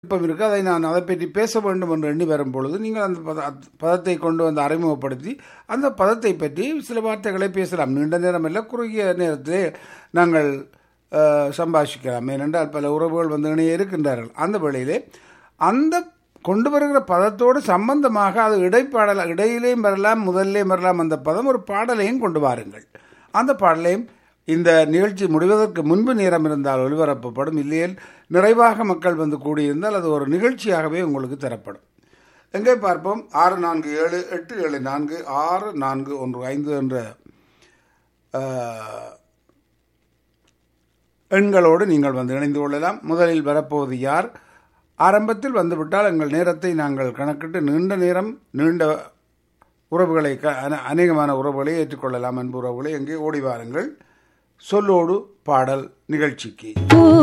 விருப்பம் இருக்கு, அதை பற்றி பேச வேண்டும் என்று எண்ணி வரும் பொழுது நீங்கள் அந்த பதத்தை கொண்டு வந்து அறிமுகப்படுத்தி அந்த பதத்தை பற்றி சில வார்த்தைகளை பேசலாம். நீண்ட நேரம் இல்லை, குறுகிய நேரத்திலே நாங்கள் சம்பாஷிக்கலாம். ஏனென்றால் பல உறவுகள் வந்து இணைய இருக்கின்றார்கள். அந்த வேளையிலே அந்த கொண்டு வருகிற பதத்தோடு சம்பந்தமாக அது இடையிலேயும் வரலாம், முதல்லையும் வரலாம். அந்த பதம் ஒரு பாடலையும் கொண்டு வாருங்கள். அந்த பாடலையும் இந்த நிகழ்ச்சி முடிவதற்கு முன்பு நேரம் இருந்தால் ஒளிபரப்பப்படும். இல்லையேல் நிறைவாக மக்கள் வந்து கூடியிருந்தால் அது ஒரு நிகழ்ச்சியாகவே உங்களுக்கு தரப்படும். எங்கே பார்ப்போம். 6478746415 என்ற எண்களோடு நீங்கள் வந்து இணைந்து கொள்ளலாம். முதலில் வரப்போவது யார்? ஆரம்பத்தில் வந்துவிட்டால் எங்கள் நேரத்தை நாங்கள் கணக்கிட்டு நீண்ட உறவுகளை அநேகமான உறவுகளை ஏற்றுக்கொள்ளலாம். அன்பு உறவுகளை எங்கே ஓடி வாருங்கள். சொல்லோடு பாடல் நிகழ்ச்சிக்கு